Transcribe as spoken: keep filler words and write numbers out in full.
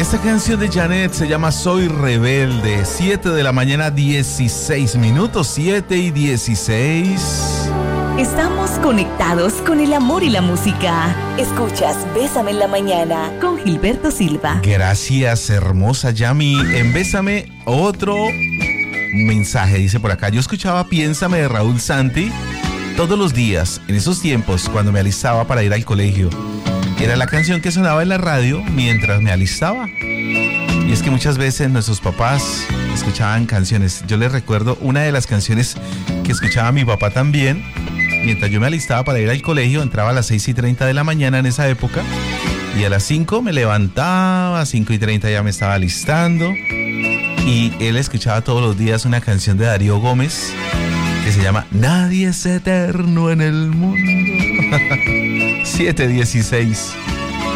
Esta canción de Janet se llama Soy Rebelde. siete de la mañana, dieciséis minutos. siete y dieciséis. Estamos conectados con el amor y la música. Escuchas Bésame en la mañana con Gilberto Silva. Gracias, hermosa Yami. En Bésame, otro mensaje dice por acá. Yo escuchaba Piénsame de Raúl Santi todos los días, en esos tiempos, cuando me alistaba para ir al colegio. Era la canción que sonaba en la radio mientras me alistaba. Y es que muchas veces nuestros papás escuchaban canciones. Yo les recuerdo una de las canciones que escuchaba mi papá también. Mientras yo me alistaba para ir al colegio, entraba a las seis y treinta de la mañana en esa época. Y a las cinco me levantaba, a cinco y treinta ya me estaba alistando. Y él escuchaba todos los días una canción de Darío Gómez que se llama Nadie es eterno en el mundo. siete dieciséis.